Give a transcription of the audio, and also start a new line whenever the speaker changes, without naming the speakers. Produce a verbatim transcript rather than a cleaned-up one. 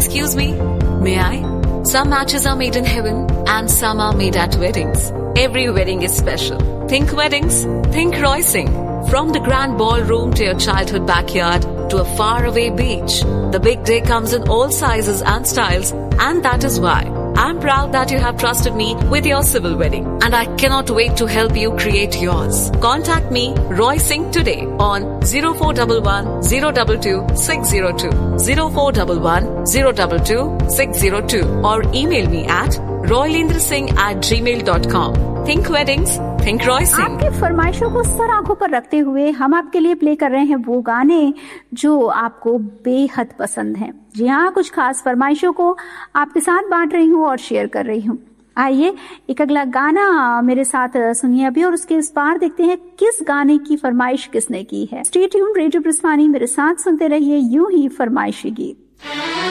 Excuse me, may I? Some matches are made in heaven and some are made at weddings. Every wedding is special. Think weddings, think Roy Singh. From the grand ballroom to your childhood backyard to a faraway beach, the big day comes in all sizes and styles, and that is why I'm proud that you have trusted me with your civil wedding, and I cannot wait to help you create yours. Contact me, Roy Singh, today on zero four one one, zero two two, six zero two, zero four one one, zero two two, six zero two, or email me at roylendrasingh at gmail dot com. Think weddings, think Roy Singh.
आपकी फरमाइशों को sir आंखों पर रखते हुए हम आपके लिए play कर रहे हैं वो गाने जो आपको बेहद पसंद हैं। जी हाँ, कुछ खास फरमाइशों को आपके साथ बांट रही हूँ और शेयर कर रही हूँ। आइए एक अगला गाना मेरे साथ सुनिए अभी, और उसके इस पार देखते हैं किस गाने की फरमाइश किसने की है। स्टे ट्यून्ड, रेडियो ब्रिस्वानी, मेरे साथ सुनते रहिए यूं ही फरमाइशी गीत।